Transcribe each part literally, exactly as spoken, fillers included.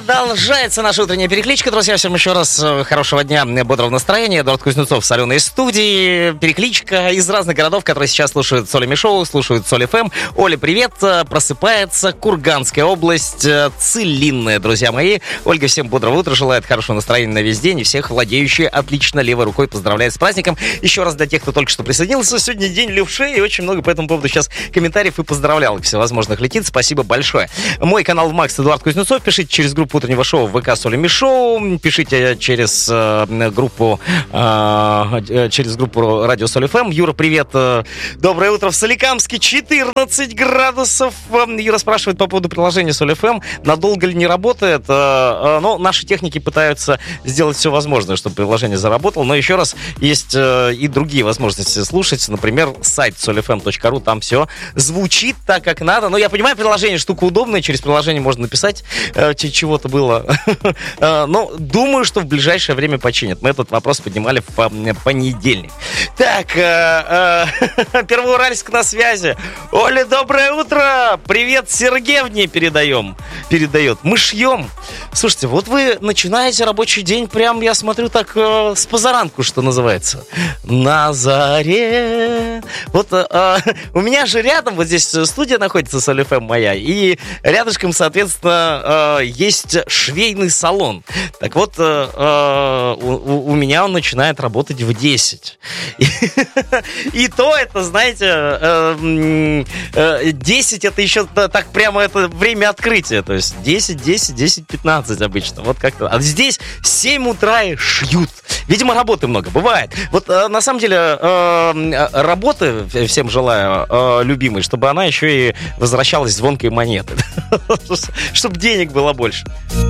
Продолжается наша утренняя перекличка. Друзья, всем еще раз хорошего дня, бодрого настроения. Эдуард Кузнецов с Аленой из студии. Перекличка из разных городов, которые сейчас слушают Соль эм Шоу, слушают Соль эф эм. Оля, привет. Просыпается Курганская область, Целинная, друзья мои. Ольга всем бодрого утра, желает хорошего настроения на весь день. И всех владеющие отлично левой рукой поздравляет с праздником. Еще раз для тех, кто только что присоединился. Сегодня день левшей, и очень много по этому поводу сейчас комментариев и поздравлялок всевозможных летит. Спасибо большое. Мой канал в Макс, Эдуард Кузнецов. Пишите через группу утреннего шоу в ВК Соль эм Шоу. Пишите через э, группу э, через группу Радио Соль эф эм. Юра, привет. Доброе утро в Соликамске. четырнадцать градусов. Юра спрашивает по поводу приложения Соль эф эм. Надолго ли не работает? Э, э, но наши техники пытаются сделать все возможное, чтобы приложение заработало. Но еще раз, есть э, и другие возможности слушать. Например, сайт соль эф эм точка ру. Там все звучит так, как надо. Но я понимаю, приложение штука удобная. Через приложение можно написать э, чего-то было. Но думаю, что в ближайшее время починят. Мы этот вопрос поднимали в понедельник. Так, Первоуральск на связи. Оля, доброе утро! Привет Сергеевне передаем. Передает. Мы шьем. Слушайте, вот вы начинаете рабочий день прям, я смотрю, так с позаранку, что называется. На заре. Вот у меня же рядом, вот здесь студия находится, Соль эф эм моя, и рядышком, соответственно, есть швейный салон. Так вот, э, э, у, у меня он начинает работать в десять. И, и то это, знаете, э, э, десять это еще так прямо это время открытия. То есть десять, десять, десять, пятнадцать обычно. Вот как-то. А здесь семь утра и шьют. Видимо, работы много. Бывает. Вот э, на самом деле э, работы всем желаю, э, любимой, чтобы она еще и возвращалась звонкой монеты. Чтобы денег было больше.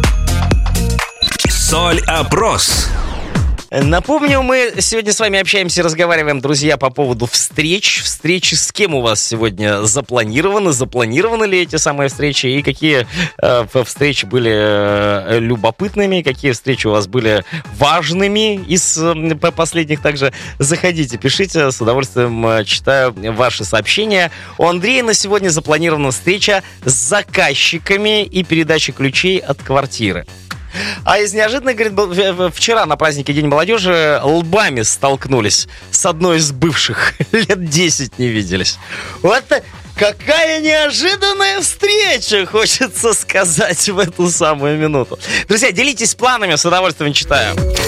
Соль-опрос. Напомню, мы сегодня с вами общаемся и разговариваем, друзья, по поводу встреч. Встречи с кем у вас сегодня запланированы? Запланированы ли эти самые встречи? И какие э, встречи были э, любопытными? Какие встречи у вас были важными? Из э, последних также заходите, пишите. С удовольствием э, читаю ваши сообщения. У Андрея на сегодня запланирована встреча с заказчиками и передача ключей от квартиры. А из неожиданных, говорит, был, вчера на празднике День молодежи лбами столкнулись с одной из бывших. Лет десять не виделись. Вот какая неожиданная встреча, хочется сказать в эту самую минуту. Друзья, делитесь планами, с удовольствием читаю.